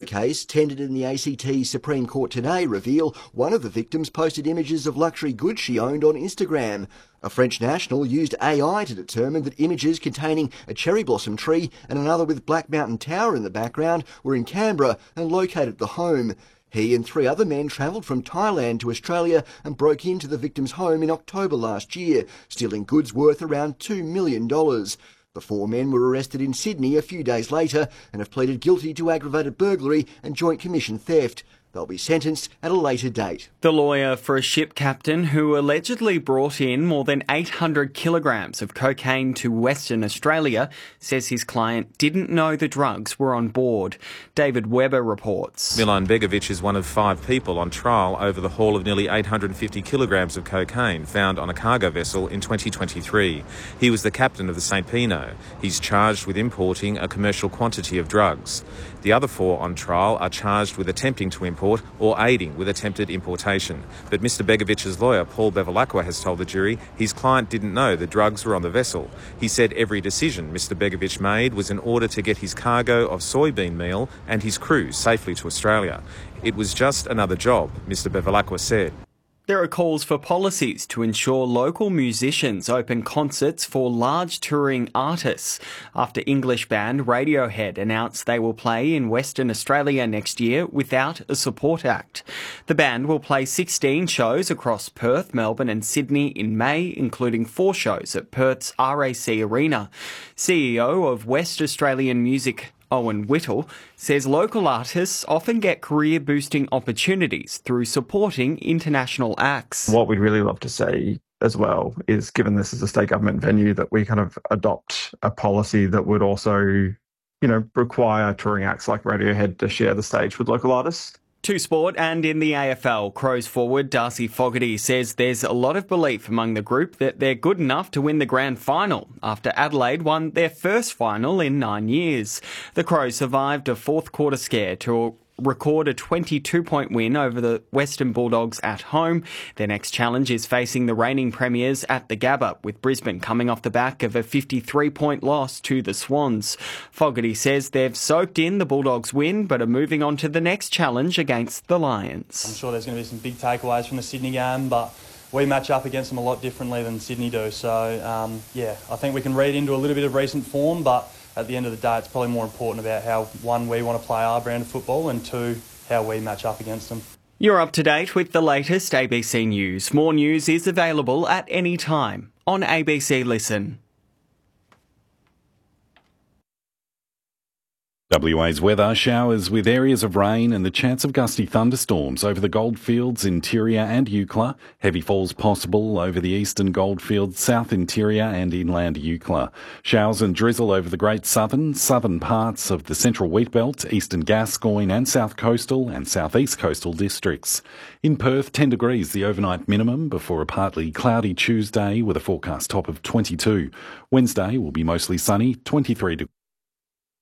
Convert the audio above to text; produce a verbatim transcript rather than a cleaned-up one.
case, tendered in the A C T Supreme Court today, reveal one of the victims posted images of luxury goods she owned on Instagram. A French national used A I to determine that images containing a cherry blossom tree and another with Black Mountain Tower in the background were in Canberra and located at the home. He and three other men travelled from Thailand to Australia and broke into the victim's home in October last year, stealing goods worth around two million dollars. The four men were arrested in Sydney a few days later and have pleaded guilty to aggravated burglary and joint commission theft. They'll be sentenced at a later date. The lawyer for a ship captain who allegedly brought in more than eight hundred kilograms of cocaine to Western Australia says his client didn't know the drugs were on board. David Webber reports. Milan Begovic is one of five people on trial over the haul of nearly eight hundred fifty kilograms of cocaine found on a cargo vessel in twenty twenty-three. He was the captain of the Saint Pino. He's charged with importing a commercial quantity of drugs. The other four on trial are charged with attempting to import or aiding with attempted importation. But Mr Begovic's lawyer, Paul Bevilacqua, has told the jury his client didn't know the drugs were on the vessel. He said every decision Mr Begovic made was in order to get his cargo of soybean meal and his crew safely to Australia. It was just another job, Mr Bevilacqua said. There are calls for policies to ensure local musicians open concerts for large touring artists after English band Radiohead announced they will play in Western Australia next year without a support act. The band will play sixteen shows across Perth, Melbourne and Sydney in May, including four shows at Perth's R A C Arena. C E O of West Australian Music Owen Whittle says local artists often get career-boosting opportunities through supporting international acts. What we'd really love to see as well is, given this is a state government venue, that we kind of adopt a policy that would also, you know, require touring acts like Radiohead to share the stage with local artists. To sport, and in the A F L, Crows forward Darcy Fogarty says there's a lot of belief among the group that they're good enough to win the grand final after Adelaide won their first final in nine years. The Crows survived a fourth quarter scare to record a twenty-two point win over the Western Bulldogs at home. Their next challenge is facing the reigning premiers at the Gabba, with Brisbane coming off the back of a fifty-three point loss to the Swans. Fogarty says they've soaked in the Bulldogs' win, but are moving on to the next challenge against the Lions. I'm sure there's going to be some big takeaways from the Sydney game, but we match up against them a lot differently than Sydney do. So, um, yeah, I think we can read into a little bit of recent form, but at the end of the day, it's probably more important about how, one, we want to play our brand of football, and two, how we match up against them. You're up to date with the latest A B C News. More news is available at any time on A B C Listen. W A's weather: showers with areas of rain and the chance of gusty thunderstorms over the Goldfields, interior and Eucla. Heavy falls possible over the eastern Goldfields, south interior and inland Eucla. Showers and drizzle over the Great Southern, southern parts of the central Wheatbelt, eastern Gascoyne and south coastal and southeast coastal districts. In Perth, ten degrees the overnight minimum before a partly cloudy Tuesday with a forecast top of twenty-two. Wednesday will be mostly sunny, twenty-three degrees.